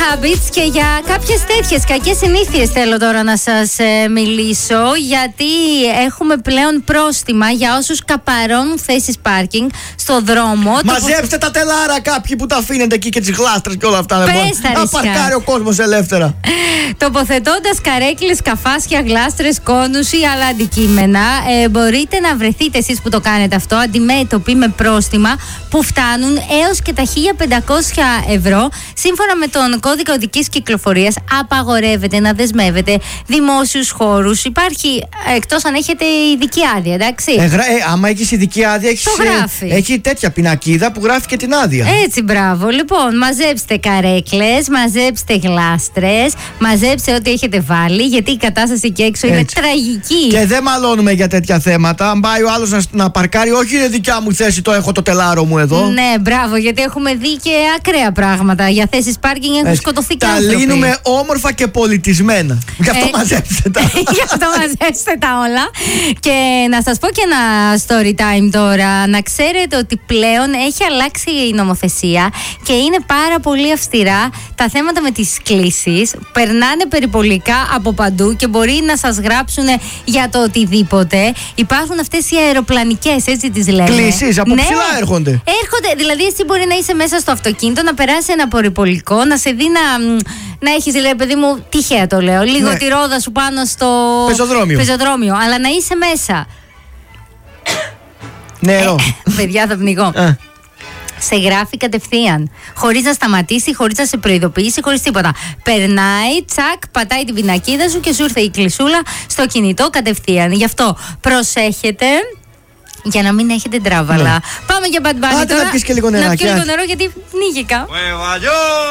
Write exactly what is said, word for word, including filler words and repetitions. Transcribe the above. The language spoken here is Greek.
Habits και για κάποιες τέτοιες κακές συνήθειες θέλω τώρα να σας ε, μιλήσω, γιατί έχουμε πλέον πρόστιμα για όσους καπαρώνουν θέσεις πάρκινγκ στο δρόμο. Μαζέψτε τα τελάρα κάποιοι που τα αφήνετε εκεί και τις γλάστρες και όλα αυτά. Πες τα, να παρκάρει ο κόσμος ελεύθερα. Τοποθετώντας καρέκλες, σκαφάσια, γλάστρες, κόνους ή άλλα αντικείμενα, ε, μπορείτε να βρεθείτε εσείς που το κάνετε αυτό αντιμέτωποι με πρόστιμα που φτάνουν έως και τα χίλια πεντακόσια ευρώ. Σύμφωνα με τον κώδικα οδικής κυκλοφορίας, απαγορεύεται να δεσμεύετε δημόσιους χώρους. Υπάρχει, εκτός αν έχετε ειδική άδεια, εντάξει. Ε, γρα, ε, άμα έχεις ειδική άδεια, έχεις, το γράφει. Ε, έχει τέτοια πινακίδα που γράφει και την άδεια. Έτσι, μπράβο. Λοιπόν, μαζέψτε καρέκλες, μαζέψτε γλάστρες, μαζέψτε ό,τι έχετε βάλει, γιατί η κατάσταση εκεί έξω είναι Έτσι. τραγική. Και δεν μαλώνουμε για τέτοια θέματα. Αν πάει ο άλλος να, να παρκάρει, όχι είναι δικιά μου θέση, το έχω το τελάρο μου εδώ. Ναι, μπράβο, γιατί έχουμε δει και ακραία πράγματα. Για θέσεις πάρκινγκ έχουν σκοτωθεί και τα άνθρωποι. Τα λύνουμε όμορφα και πολιτισμένα. Γι' αυτό Ε, μαζέψτε τα. Γι' αυτό μαζέψτε τα όλα. Και να σας πω και ένα story time τώρα. Να ξέρετε ότι πλέον έχει αλλάξει η νομοθεσία και είναι πάρα πολύ αυστηρά τα θέματα με τις κλήσεις. Περνάνε περιπολικά από παντού και μπορεί να σας γράψουν για το οτιδήποτε. Υπάρχουν αυτές οι αεροπλανικές, έτσι τις λένε. Κλήσεις, από Ναι. ψηλά έρχονται. Έρχονται, δηλαδή εσύ μπορεί να είσαι μέσα στο αυτοκίνητο, να περάσει ένα περιπολικό, να σε δει να, να έχεις, λέει, παιδί μου, τυχαία το λέω, λίγο Ναι. τη ρόδα σου πάνω στο Πεζοδρόμιο. πεζοδρόμιο, αλλά να είσαι μέσα. Νερό. Ε, παιδιά, θα πνιγώ. Ε. Σε γράφει κατευθείαν. Χωρίς να σταματήσει, χωρίς να σε προειδοποιήσει, χωρίς τίποτα. Περνάει, τσακ, πατάει την πινακίδα σου και σου ήρθε η κλεισούλα στο κινητό κατευθείαν. Γι' αυτό προσέχετε. Για να μην έχετε τράβαλα. Ναι. Πάμε για Bad Bunny Άντε τώρα. να πιεις και λίγο Να νεράκι, πιω λίγο άντε. νερό γιατί πνίγηκα.